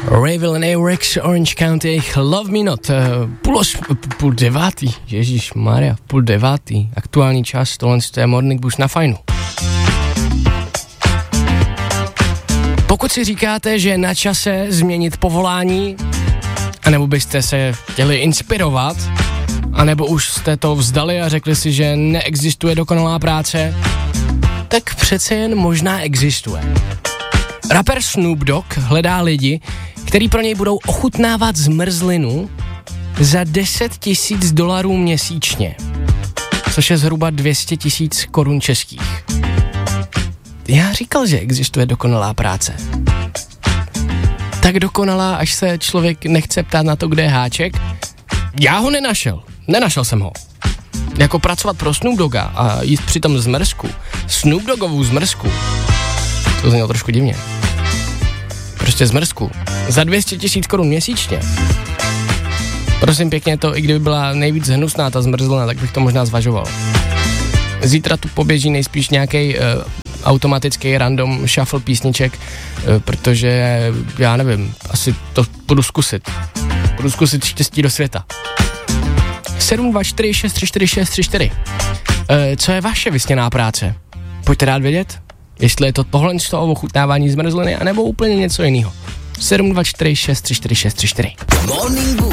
Ravel and Arex, Orange County, Love Me Not, půl devátý, ježišmarja, 8:30, aktuální čas, tohle je Morning Boost na Fajnu. Pokud si říkáte, že je na čase změnit povolání, anebo byste se chtěli inspirovat, anebo už jste to vzdali a řekli si, že neexistuje dokonalá práce, tak přece jen možná existuje. Rapper Snoop Dogg hledá lidi, který pro něj budou ochutnávat zmrzlinu za $10,000 měsíčně, což je zhruba 200,000 korun českých. Já říkal, že existuje dokonalá práce. Tak dokonalá, až se člověk nechce ptát na to, kde je háček. Já ho nenašel jsem ho. Jako pracovat pro Snoop Dogga a jíst přitom zmrzku, Snoop Doggovou zmrzku, to znělo trošku divně. Prostě zmrzku. Za 200,000 korun měsíčně. Prosím pěkně, to i kdyby byla nejvíc hnusná ta zmrzlina, tak bych to možná zvažoval. Zítra tu poběží nejspíš nějaký automatický random shuffle písniček, protože já nevím, asi to budu zkusit. Budu zkusit štěstí do světa. 724 634 634. Co je vaše vysněná práce? Pojďte rád vědět, jestli je to tohle z toho ochutnávání zmrzliny, anebo úplně něco jiného. 724 634 634. Morning